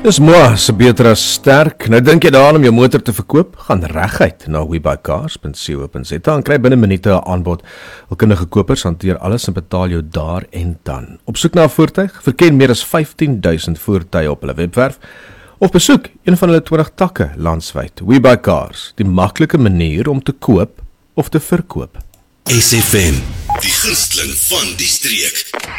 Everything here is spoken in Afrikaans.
Dis mooi, se beter as sterk. Nou dink jy daaraan om jou motor te verkoop? Gaan reguit na webuycars.co.za en kry binne minute 'n aanbod. Hulkundige kopers hanteer alles en betaal jou daar en dan. Op soek na 'n voertuig? Verken meer as 15,000 voertuie op hulle webwerf of besoek een van hulle 20 takke landwyd. Webuycars, die maklike manier om te koop of te verkoop. SFM, die gunsteling van die streek.